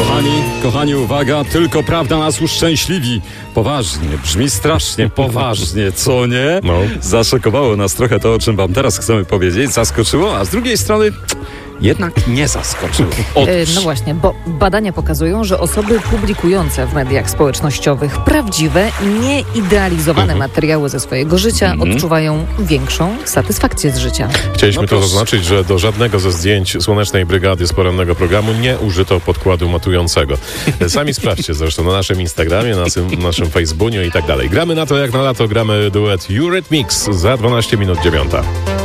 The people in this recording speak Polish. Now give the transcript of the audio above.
Kochani, uwaga, tylko prawda nas uszczęśliwi. Poważnie, brzmi strasznie poważnie, co nie? No. Zaszokowało nas trochę to, o czym wam teraz chcemy powiedzieć, zaskoczyło, a z drugiej strony jednak nie zaskoczyło. No właśnie, bo badania pokazują, że osoby publikujące w mediach społecznościowych prawdziwe, nieidealizowane materiały ze swojego życia odczuwają większą satysfakcję z życia. Chcieliśmy to zaznaczyć, że do żadnego ze zdjęć Słonecznej Brygady z porannego programu nie użyto podkładu matującego. Sami sprawdźcie zresztą na naszym Instagramie, na naszym Facebooku i tak dalej. Gramy na to jak na lato, gramy duet Eurythmics za 12 minut 9.